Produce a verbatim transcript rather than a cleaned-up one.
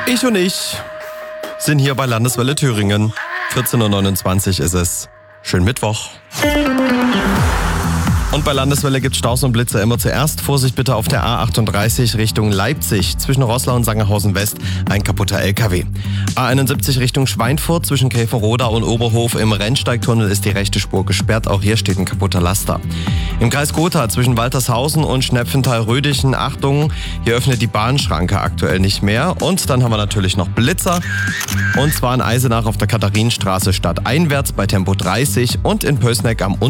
Ich und ich sind hier bei Landeswelle Thüringen. vierzehn Uhr neunundzwanzig ist es. Schönen Mittwoch. Und bei Landeswelle gibt's Staus und Blitze immer zuerst. Vorsicht bitte auf der A achtunddreißig Richtung Leipzig. Zwischen Roßlau und Sangerhausen West ein kaputter L K W. A einundsiebzig Richtung Schweinfurt. Zwischen Käferroda und Oberhof im Rennsteigtunnel ist die rechte Spur gesperrt. Auch hier steht ein kaputter Laster. Im Kreis Gotha zwischen Waltershausen und Schnepfenthal-Rödichen. Achtung, hier öffnet die Bahnschranke aktuell nicht mehr. Und dann haben wir natürlich noch Blitzer. Und zwar in Eisenach auf der Katharinenstraße stadteinwärts bei Tempo dreißig und in Pößneck am